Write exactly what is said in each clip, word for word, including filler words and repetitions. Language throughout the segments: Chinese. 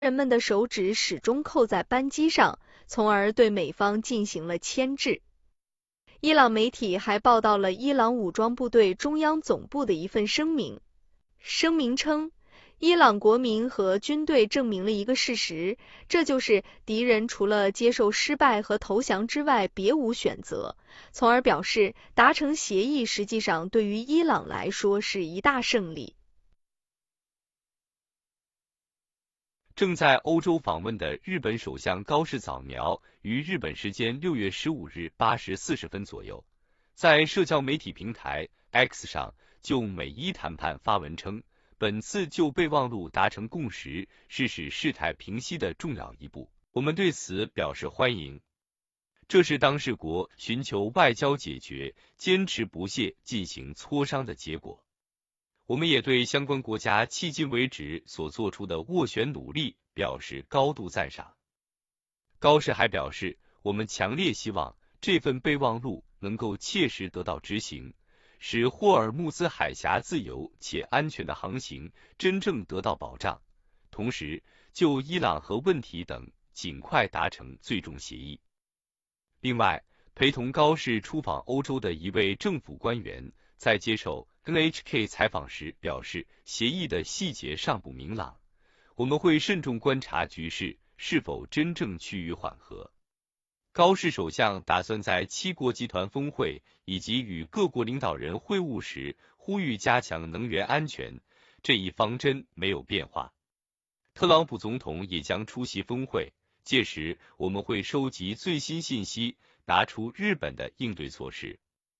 人们的手指始终扣在扳机上，从而对美方进行了牵制。伊朗媒体还报道了伊朗武装部队中央总部的一份声明。声明称，伊朗国民和军队证明了一个事实，这就是敌人除了接受失败和投降之外别无选择，从而表示达成协议实际上对于伊朗来说是一大胜利。 正在欧洲访问的日本首相高市早苗于日本时间六月十五日八时四十分左右，在社交媒体平台 X 上就美伊谈判发文称，本次就备忘录达成共识是使事态平息的重要一步，我们对此表示欢迎。这是当事国寻求外交解决、坚持不懈进行磋商的结果。我们也对相关国家迄今为止所做出的斡旋努力表示高度赞赏。高市还表示，我们强烈希望这份备忘录能够切实得到执行，使霍尔木兹海峡自由且安全的航行真正得到保障，同时就伊朗核问题等尽快达成最终协议。另外，陪同高市出访欧洲的一位政府官员在接受N H K 采访时表示，协议的细节尚不明朗，我们会慎重观察局势是否真正趋于缓和。高市首相打算在七国集团峰会以及与各国领导人会晤时呼吁加强能源安全，这一方针没有变化。特朗普总统也将出席峰会，届时我们会收集最新信息，拿出日本的应对措施。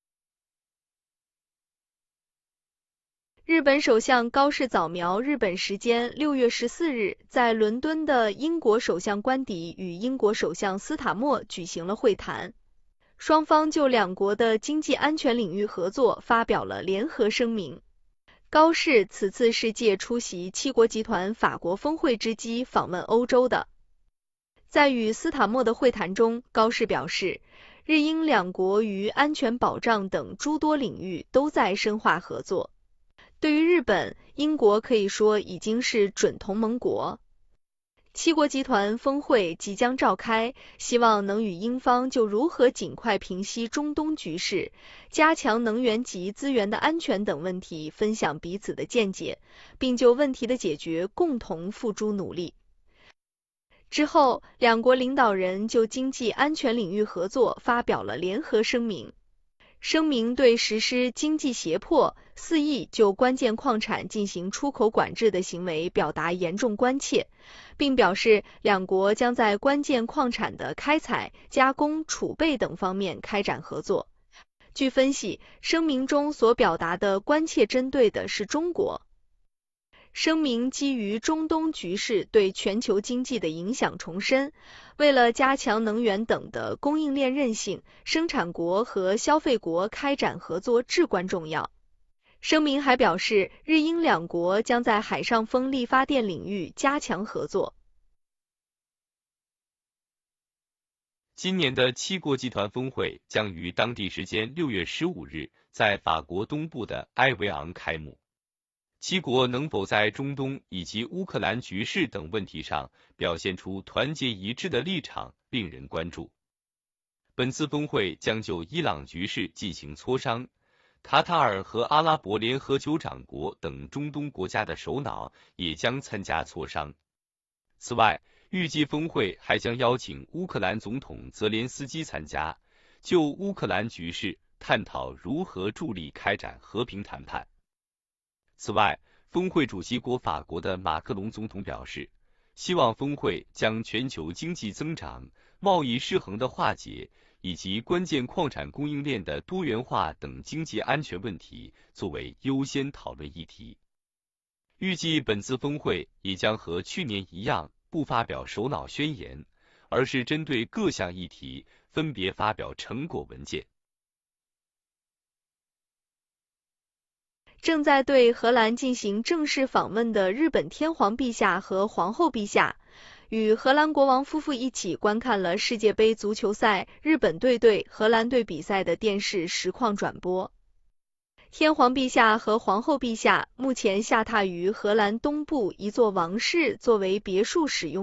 日本首相高市早苗日本时间六月十四日在伦敦的英国首相官邸与英国首相斯塔默举行了会谈，双方就两国的经济安全领域合作发表了联合声明。高市此次是借出席七国集团法国峰会之机访问欧洲的。在与斯塔默的会谈中，高市表示，日英两国于安全保障等诸多领域都在深化合作。对于日本，英国可以说已经是准同盟国。七国集团峰会即将召开，希望能与英方就如何尽快平息中东局势、加强能源及资源的安全等问题分享彼此的见解，并就问题的解决共同付诸努力。之后，两国领导人就经济安全领域合作发表了联合声明。声明对实施经济胁迫、肆意就关键矿产进行出口管制的行为表达严重关切，并表示两国将在关键矿产的开采、加工、储备等方面开展合作。据分析，声明中所表达的关切针对的是中国。声明基于中东局势对全球经济的影响重申，为了加强能源等的供应链韧性，生产国和消费国开展合作至关重要。声明还表示，日英两国将在海上风力发电领域加强合作。 今年的七国集团峰会将于当地时间六月十五日在法国东部的埃维昂开幕。七国能否在中东以及乌克兰局势等问题上表现出团结一致的立场，令人关注。本次峰会将就伊朗局势进行磋商，卡塔尔和阿拉伯联合酋长国等中东国家的首脑也将参加磋商。此外，预计峰会还将邀请乌克兰总统泽连斯基参加，就乌克兰局势探讨如何助力开展和平谈判。此外，峰会主席国法国的马克龙总统表示，希望峰会将全球经济增长、贸易失衡的化解以及关键矿产供应链的多元化等经济安全问题作为优先讨论议题。预计本次峰会也将和去年一样，不发表首脑宣言，而是针对各项议题分别发表成果文件。 正在对荷兰进行正式访问的日本天皇陛下和皇后陛下，与荷兰国王夫妇一起观看了世界杯足球赛日本队对荷兰队比赛的电视实况转播。 天皇陛下和皇后陛下目前下榻于荷兰东部一座王室作为别墅使用。